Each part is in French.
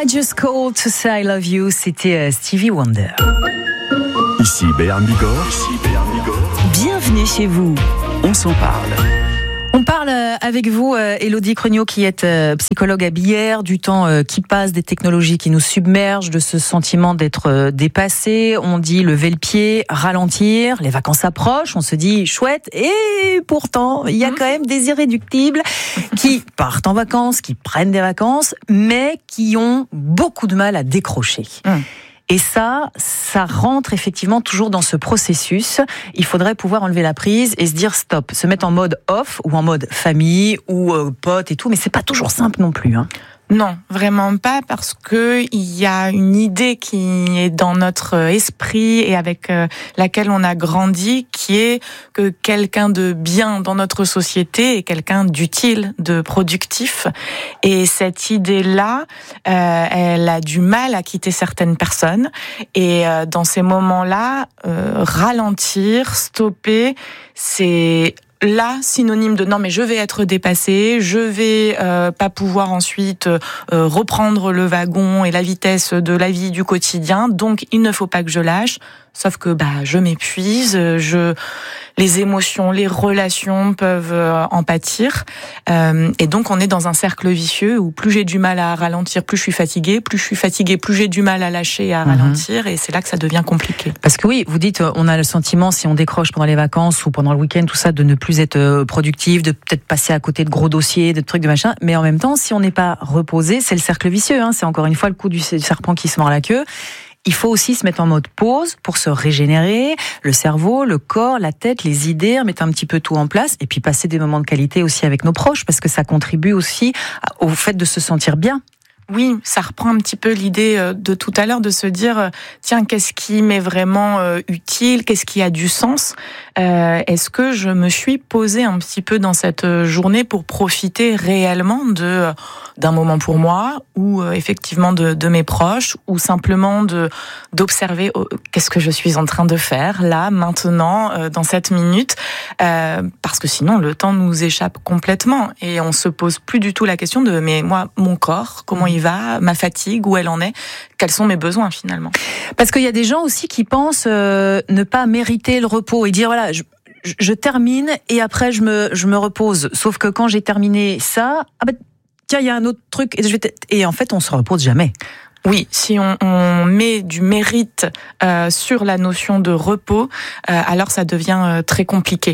Just Called to Say I Love You, c'était Stevie Wonder. Ici Béarn Bigorre. Bienvenue chez vous. On s'en parle. On parle avec vous, Élodie Creniot, qui est psychologue à Billère, du temps qui passe, des technologies qui nous submergent, de ce sentiment d'être dépassé. On dit lever le pied, ralentir, les vacances approchent, on se dit chouette, et pourtant, il y a quand même des irréductibles qui partent en vacances, qui prennent des vacances, mais qui ont beaucoup de mal à décrocher. Et ça rentre effectivement toujours dans ce processus. Il faudrait pouvoir enlever la prise et se dire stop, se mettre en mode off ou en mode famille ou pote et tout, mais c'est pas toujours simple non plus, hein. Non, vraiment pas, parce que il y a une idée qui est dans notre esprit et avec laquelle on a grandi, qui est que quelqu'un de bien dans notre société est quelqu'un d'utile, de productif. Et cette idée-là, elle a du mal à quitter certaines personnes. Et dans ces moments-là, ralentir, stopper, c'est là, synonyme de non mais je vais être dépassé, je vais pas pouvoir ensuite reprendre le wagon et la vitesse de la vie du quotidien, donc il ne faut pas que je lâche. Sauf que je m'épuise, les émotions, les relations peuvent en pâtir, et donc on est dans un cercle vicieux où plus j'ai du mal à ralentir, plus je suis fatiguée, plus j'ai du mal à lâcher et à ralentir, et c'est là que ça devient compliqué. Parce que oui, vous dites, on a le sentiment, si on décroche pendant les vacances ou pendant le week-end, tout ça, de ne plus être productif, de peut-être passer à côté de gros dossiers, de trucs, de machin, mais en même temps, si on n'est pas reposé, c'est le cercle vicieux, hein, c'est encore une fois le coup du serpent qui se mord la queue. Il faut aussi se mettre en mode pause pour se régénérer, le cerveau, le corps, la tête, les idées, remettre un petit peu tout en place et puis passer des moments de qualité aussi avec nos proches parce que ça contribue aussi au fait de se sentir bien. Oui, ça reprend un petit peu l'idée de tout à l'heure de se dire tiens, qu'est-ce qui m'est vraiment utile, qu'est-ce qui a du sens, est-ce que je me suis posée un petit peu dans cette journée pour profiter réellement d'un moment pour moi ou effectivement de mes proches ou simplement d'observer qu'est-ce que je suis en train de faire là, maintenant, dans cette minute, parce que sinon le temps nous échappe complètement et on se pose plus du tout la question de mais moi, mon corps, comment il va, ma fatigue, où elle en est, quels sont mes besoins finalement. Parce qu'il y a des gens aussi qui pensent ne pas mériter le repos et dire voilà, je termine et après je me repose. Sauf que quand j'ai terminé ça, tiens, il y a un autre truc et en fait on se repose jamais. Oui, si on met du mérite sur la notion de repos, alors ça devient très compliqué.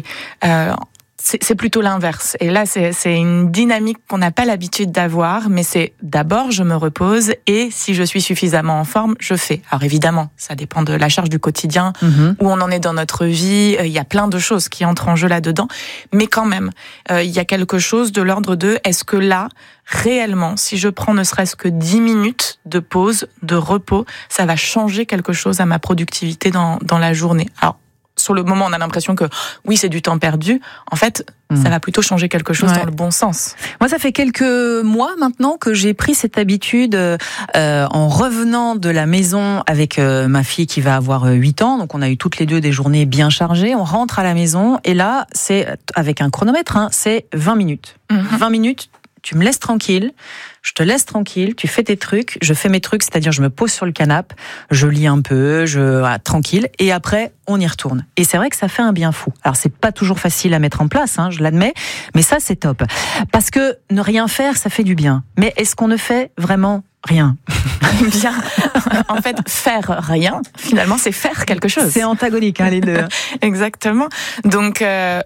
C'est plutôt l'inverse. Et là, c'est une dynamique qu'on n'a pas l'habitude d'avoir, mais c'est d'abord, je me repose et si je suis suffisamment en forme, je fais. Alors évidemment, ça dépend de la charge du quotidien, où on en est dans notre vie. Il y a plein de choses qui entrent en jeu là-dedans. Mais quand même, il y a quelque chose de l'ordre de, est-ce que là, réellement, si je prends ne serait-ce que 10 minutes de pause, de repos, ça va changer quelque chose à ma productivité dans la journée. Alors, sur le moment, on a l'impression que oui, c'est du temps perdu. En fait, ça va plutôt changer quelque chose dans le bon sens. Moi, ça fait quelques mois maintenant que j'ai pris cette habitude en revenant de la maison avec ma fille qui va avoir 8 ans. Donc, on a eu toutes les deux des journées bien chargées. On rentre à la maison et là, c'est avec un chronomètre, c'est 20 minutes. 20 minutes, tu me laisses tranquille. Je te laisse tranquille, tu fais tes trucs, je fais mes trucs, c'est-à-dire je me pose sur le canapé, je lis un peu, tranquille, et après on y retourne. Et c'est vrai que ça fait un bien fou. Alors c'est pas toujours facile à mettre en place, je l'admets, mais ça c'est top. Parce que ne rien faire, ça fait du bien. Mais est-ce qu'on ne fait vraiment rien? Bien. En fait, faire rien, finalement, c'est faire quelque chose. C'est antagonique, les deux. Exactement. Donc,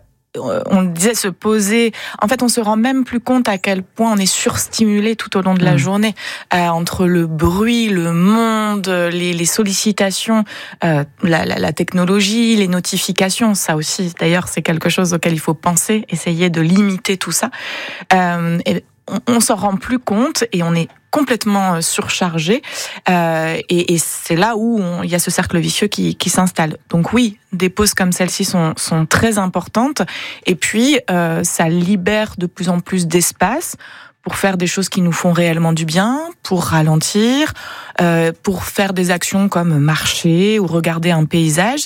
on disait se poser. En fait, on se rend même plus compte à quel point on est surstimulé tout au long de la journée, entre le bruit, le monde, les sollicitations, la technologie, les notifications. Ça aussi, d'ailleurs, c'est quelque chose auquel il faut penser, essayer de limiter tout ça. Et on s'en rend plus compte et on est complètement surchargé, et c'est là où il y a ce cercle vicieux qui s'installe. Donc oui, des pauses comme celle-ci sont très importantes, et puis ça libère de plus en plus d'espace pour faire des choses qui nous font réellement du bien, pour ralentir, pour faire des actions comme marcher ou regarder un paysage.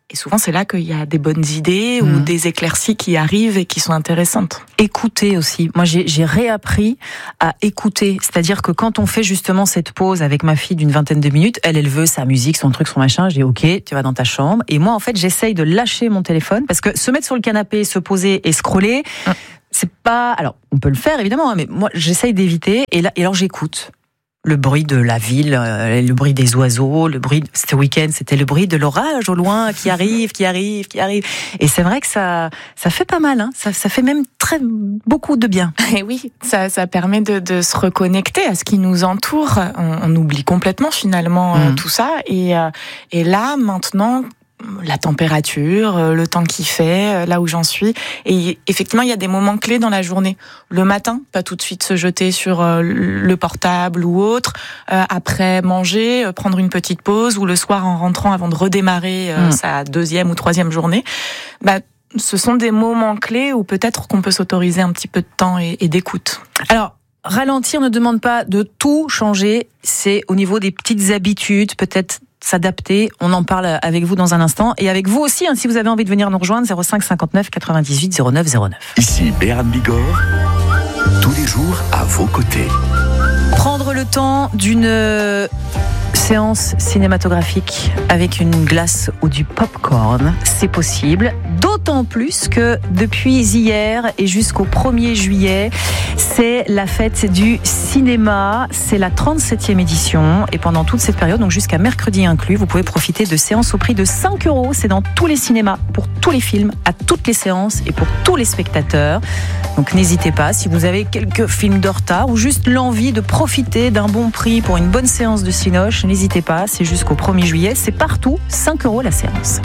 Et souvent, c'est là qu'il y a des bonnes idées ou des éclaircies qui arrivent et qui sont intéressantes. Écouter aussi. Moi, j'ai réappris à écouter. C'est-à-dire que quand on fait justement cette pause avec ma fille d'une 20aine de minutes, elle veut sa musique, son truc, son machin. Je dis, OK, tu vas dans ta chambre. Et moi, en fait, j'essaye de lâcher mon téléphone parce que se mettre sur le canapé, se poser et scroller, c'est pas... Alors, on peut le faire, évidemment, mais moi, j'essaye d'éviter. Et alors, j'écoute. Le bruit de la ville, le bruit des oiseaux, le bruit, ce week-end, c'était le bruit de l'orage au loin qui arrive. Et c'est vrai que ça fait pas mal, hein. Ça fait même beaucoup de bien. Et oui, ça permet de se reconnecter à ce qui nous entoure. On oublie complètement finalement tout ça. Et là, maintenant, la température, le temps qu'il fait, là où j'en suis. Et effectivement, il y a des moments clés dans la journée. Le matin, pas tout de suite se jeter sur le portable ou autre. Après manger, prendre une petite pause, ou le soir en rentrant avant de redémarrer sa 2e ou 3e journée. Ce sont des moments clés où peut-être qu'on peut s'autoriser un petit peu de temps et d'écoute. Alors, ralentir ne demande pas de tout changer. C'est au niveau des petites habitudes, peut-être s'adapter. On en parle avec vous dans un instant. Et avec vous aussi, si vous avez envie de venir nous rejoindre, 05 59 98 09 09. Ici Béran Bigorre, tous les jours à vos côtés. Prendre le temps d'une séance cinématographique avec une glace ou du popcorn, c'est possible. D'autant plus que depuis hier et jusqu'au 1er juillet, c'est la fête du cinéma. C'est la 37e édition. Et pendant toute cette période, donc jusqu'à mercredi inclus, vous pouvez profiter de séances au prix de 5 €. C'est dans tous les cinémas, pour tous les films, à toutes les séances et pour tous les spectateurs. Donc n'hésitez pas, si vous avez quelques films de retard ou juste l'envie de profiter d'un bon prix pour une bonne séance de cinoche, n'hésitez pas, c'est jusqu'au 1er juillet. C'est partout, 5 € la séance.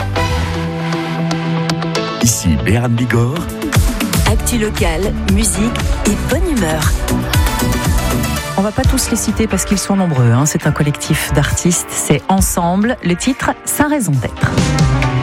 Ici Béran Bigorre. Actu locale, musique et bonne humeur. On va pas tous les citer parce qu'ils sont nombreux. C'est un collectif d'artistes. C'est Ensemble. Le titre, Sa raison d'être.